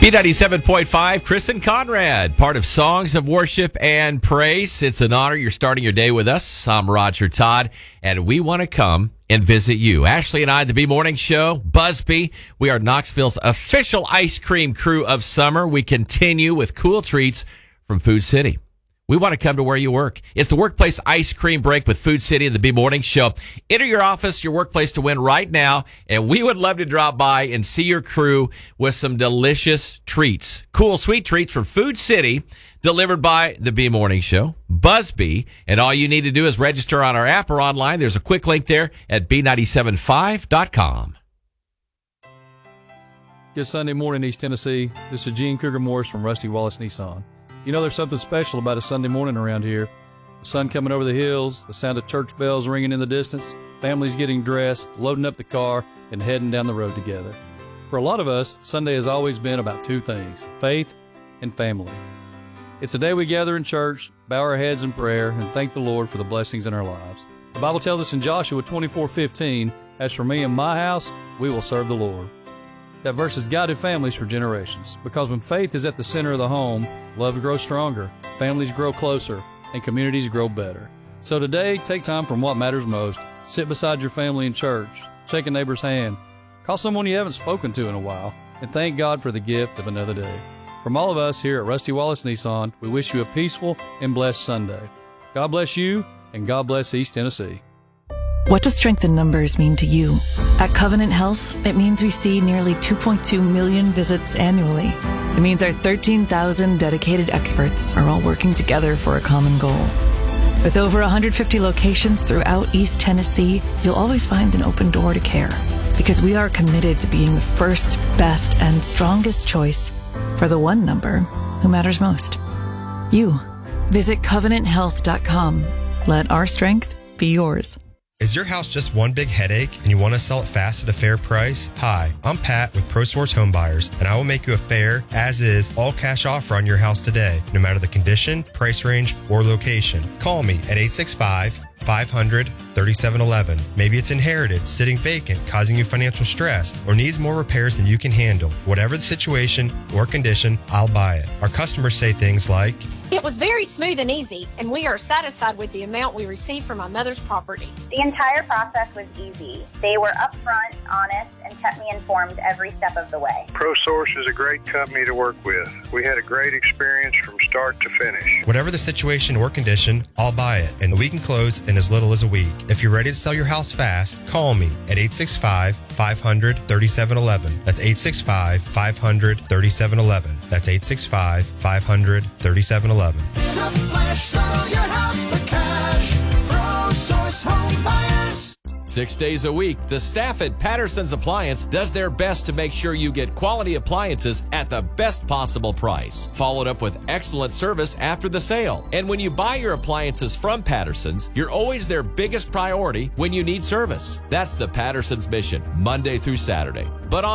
B97.5, Chris and Conrad, part of Songs of Worship and Praise. It's an honor you're starting your day with us. I'm Roger Todd, and we want to come and visit you. Ashley and I, the B-Morning Show, Busby, we are Knoxville's official ice cream crew of summer. We continue with cool treats from Food City. We want to come to where you work. It's the Workplace Ice Cream Break with Food City and the B-Morning Show. Enter your office, your workplace to win right now, and we would love to drop by and see your crew with some delicious treats. Cool, sweet treats from Food City, delivered by the B-Morning Show, Busby, and all you need to do is register on our app or online. There's a quick link there at B975.com. Good Sunday morning, East Tennessee. This is Gene Cougar Morris from Rusty Wallace Nissan. You know there's something special about a Sunday morning around here. The sun coming over the hills, the sound of church bells ringing in the distance, families getting dressed, loading up the car, and heading down the road together. For a lot of us, Sunday has always been about two things, faith and family. It's a day we gather in church, bow our heads in prayer, and thank the Lord for the blessings in our lives. The Bible tells us in Joshua 24:15, "As for me and my house, we will serve the Lord." That verse has guided families for generations, because when faith is at the center of the home, love grows stronger, families grow closer, and communities grow better. So today, take time from what matters most. Sit beside your family in church, shake a neighbor's hand, call someone you haven't spoken to in a while, and thank God for the gift of another day. From all of us here at Rusty Wallace Nissan, we wish you a peaceful and blessed Sunday. God bless you, and God bless East Tennessee. What does strength in numbers mean to you? At Covenant Health, it means we see nearly 2.2 million visits annually. It means our 13,000 dedicated experts are all working together for a common goal. With over 150 locations throughout East Tennessee, you'll always find an open door to care, because we are committed to being the first, best, and strongest choice for the one number who matters most. You. Visit CovenantHealth.com. Let our strength be yours. Is your house just one big headache and you want to sell it fast at a fair price? Hi, I'm Pat with ProSource Home Buyers, and I will make you a fair, as-is, all-cash offer on your house today, no matter the condition, price range, or location. Call me at 865-500-3711. Maybe it's inherited, sitting vacant, causing you financial stress, or needs more repairs than you can handle. Whatever the situation or condition, I'll buy it. Our customers say things like, "It was very smooth and easy, and we are satisfied with the amount we received from my mother's property." The entire process was easy. They were upfront, honest, and kept me informed every step of the way. ProSource is a great company to work with. We had a great experience from start to finish. Whatever the situation or condition, I'll buy it, and we can close in as little as a week. If you're ready to sell your house fast, call me at 865-500-3711. That's 865-500-3711. That's 865-500-3711. In a flash, sell your house for cash. ProSource Home Buyers. 6 days a week, the staff at Patterson's Appliance does their best to make sure you get quality appliances at the best possible price, followed up with excellent service after the sale. And when you buy your appliances from Patterson's, you're always their biggest priority when you need service. That's the Patterson's mission, Monday through Saturday. But on